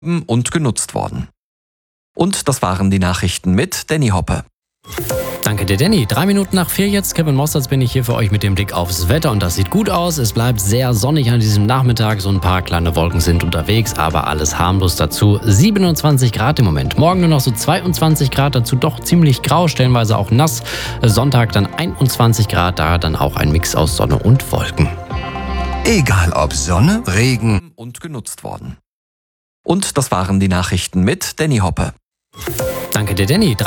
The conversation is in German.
und genutzt worden. Und das waren die Nachrichten mit Danny Hoppe. Danke dir, Danny. 3:03 jetzt. Kevin Mostards bin ich hier für euch mit dem Blick aufs Wetter und das sieht gut aus. Es bleibt sehr sonnig an diesem Nachmittag. So ein paar kleine Wolken sind unterwegs, aber alles harmlos dazu. 27 Grad im Moment. Morgen nur noch so 22 Grad, dazu doch ziemlich grau, stellenweise auch nass. Sonntag dann 21 Grad, da dann auch ein Mix aus Sonne und Wolken. Egal ob Sonne, Regen und genutzt worden. Und das waren die Nachrichten mit Danny Hoppe. Danke dir, Danny.